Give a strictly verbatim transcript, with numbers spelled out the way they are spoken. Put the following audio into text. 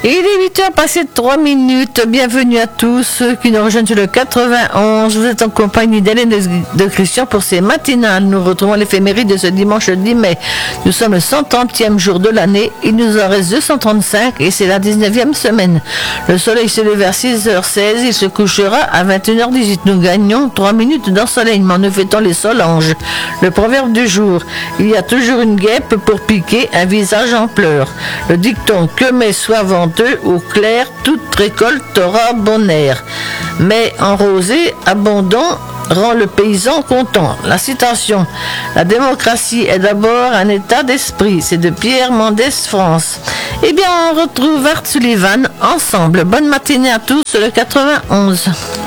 Il est huit heures passées de trois minutes. Bienvenue à tous ceux qui nous rejoignent sur le quatre-vingt-onze. Vous êtes en compagnie d'Hélène de Christian pour ces matinales. Nous retrouvons l'éphéméride de ce dimanche dix mai. Nous sommes le cent trentième jour de l'année. Il nous en reste deux cent trente-cinq et c'est la dix-neuvième semaine. Le soleil se lève vers six heures seize. Il se couchera à vingt et une heures dix-huit. Nous gagnons trois minutes d'ensoleillement. Nous fêtons les solanges. Le proverbe du jour. Il y a toujours une guêpe pour piquer un visage en pleurs. Le dicton que mai soit venteux au clair, toute récolte aura bon air. Mais en rosé abondant rend le paysan content. La citation. La démocratie est d'abord un état d'esprit. C'est de Pierre Mendès France. Eh bien, on retrouve Art Sullivan ensemble. Bonne matinée à tous, le quatre-vingt-onze.